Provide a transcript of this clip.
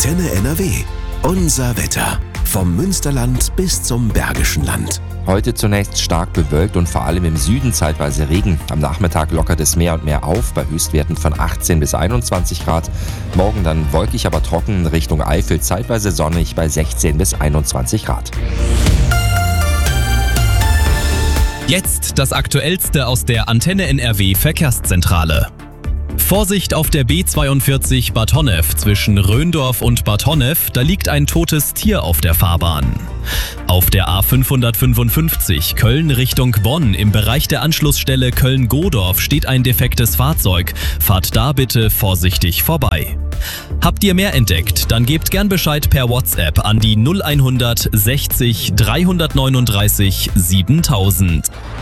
Antenne NRW. Unser Wetter. Vom Münsterland bis zum Bergischen Land. Heute zunächst stark bewölkt und vor allem im Süden zeitweise Regen. Am Nachmittag lockert es mehr und mehr auf, bei Höchstwerten von 18 bis 21 Grad. Morgen dann wolkig, aber trocken, Richtung Eifel zeitweise sonnig bei 16 bis 21 Grad. Jetzt das Aktuellste aus der Antenne NRW Verkehrszentrale. Vorsicht auf der B42 Bad Honnef zwischen Röndorf und Bad Honnef, da liegt ein totes Tier auf der Fahrbahn. Auf der A555 Köln Richtung Bonn im Bereich der Anschlussstelle Köln-Godorf steht ein defektes Fahrzeug. Fahrt da bitte vorsichtig vorbei. Habt ihr mehr entdeckt? Dann gebt gern Bescheid per WhatsApp an die 0100 60 339 7000.